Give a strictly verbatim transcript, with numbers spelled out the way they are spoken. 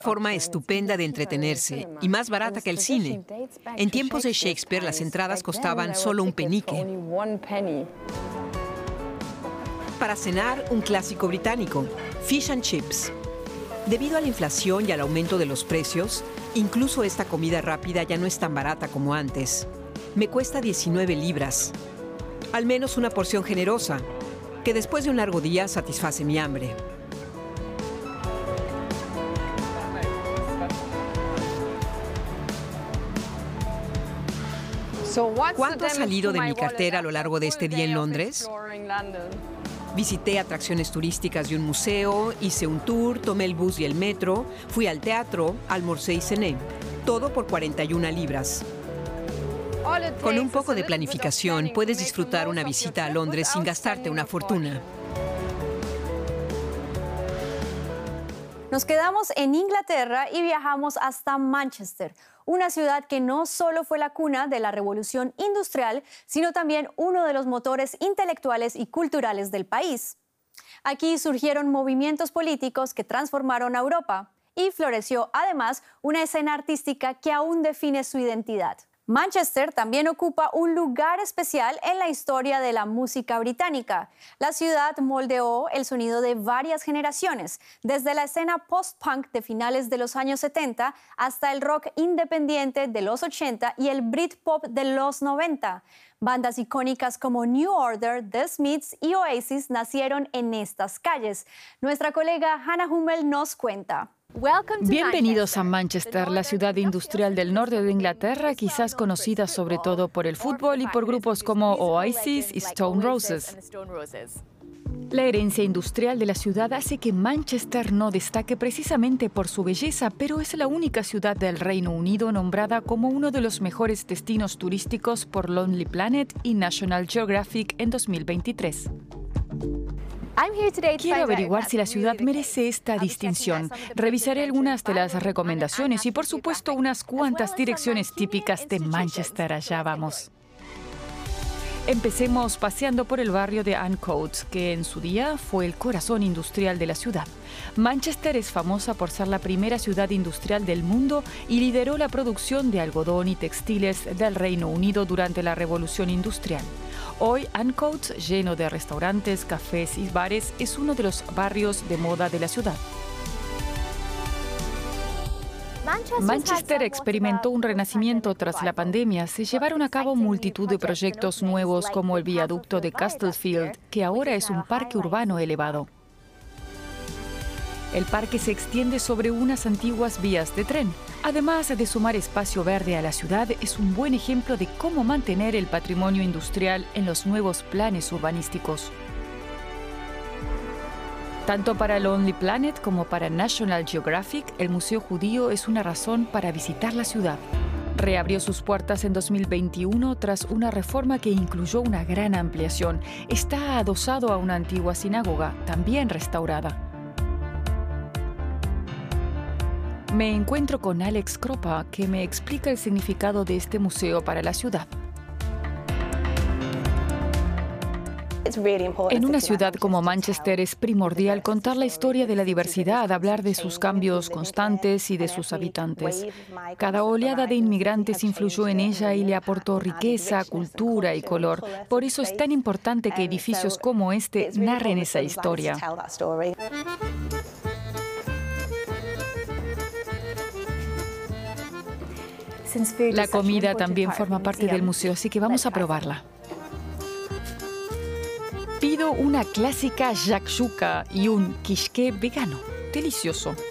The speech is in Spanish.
Forma estupenda de entretenerse y más barata que el cine. En tiempos de Shakespeare, las entradas costaban solo un penique. Para cenar, un clásico británico, fish and chips. Debido a la inflación y al aumento de los precios, incluso esta comida rápida ya no es tan barata como antes. Me cuesta diecinueve libras. Al menos una porción generosa, que después de un largo día satisface mi hambre. ¿Cuánto ha salido de mi cartera a lo largo de este día en Londres? Visité atracciones turísticas y un museo, hice un tour, tomé el bus y el metro, fui al teatro, almorcé y cené. Todo por cuarenta y una libras. Con un poco de planificación puedes disfrutar una visita a Londres sin gastarte una fortuna. Nos quedamos en Inglaterra y viajamos hasta Manchester, una ciudad que no solo fue la cuna de la revolución industrial, sino también uno de los motores intelectuales y culturales del país. Aquí surgieron movimientos políticos que transformaron a Europa y floreció además una escena artística que aún define su identidad. Manchester también ocupa un lugar especial en la historia de la música británica. La ciudad moldeó el sonido de varias generaciones, desde la escena post-punk de finales de los años setenta hasta el rock independiente de los ochenta y el Britpop de los noventa. Bandas icónicas como New Order, The Smiths y Oasis nacieron en estas calles. Nuestra colega Hannah Hummel nos cuenta. Bienvenidos a Manchester, la ciudad industrial del norte de Inglaterra, quizás conocida sobre todo por el fútbol y por grupos como Oasis y Stone Roses. La herencia industrial de la ciudad hace que Manchester no destaque precisamente por su belleza, pero es la única ciudad del Reino Unido nombrada como uno de los mejores destinos turísticos por Lonely Planet y National Geographic en dos mil veintitrés. Quiero averiguar si la ciudad merece esta distinción. Revisaré algunas de las recomendaciones y, por supuesto, unas cuantas direcciones típicas de Manchester. Allá vamos. Empecemos paseando por el barrio de Ancoats, que en su día fue el corazón industrial de la ciudad. Manchester es famosa por ser la primera ciudad industrial del mundo y lideró la producción de algodón y textiles del Reino Unido durante la Revolución Industrial. Hoy, Ancoats, lleno de restaurantes, cafés y bares, es uno de los barrios de moda de la ciudad. Manchester experimentó un renacimiento tras la pandemia. Se llevaron a cabo multitud de proyectos nuevos como el viaducto de Castlefield, que ahora es un parque urbano elevado. El parque se extiende sobre unas antiguas vías de tren. Además de sumar espacio verde a la ciudad, es un buen ejemplo de cómo mantener el patrimonio industrial en los nuevos planes urbanísticos. Tanto para Lonely Planet como para National Geographic, el Museo Judío es una razón para visitar la ciudad. Reabrió sus puertas en dos mil veintiuno tras una reforma que incluyó una gran ampliación. Está adosado a una antigua sinagoga, también restaurada. Me encuentro con Alex Kropa, que me explica el significado de este museo para la ciudad. En una ciudad como Manchester es primordial contar la historia de la diversidad, hablar de sus cambios constantes y de sus habitantes. Cada oleada de inmigrantes influyó en ella y le aportó riqueza, cultura y color. Por eso es tan importante que edificios como este narren esa historia. La comida también forma parte del museo, así que vamos a probarla. Pido una clásica shakshuka y un kishke vegano. Delicioso.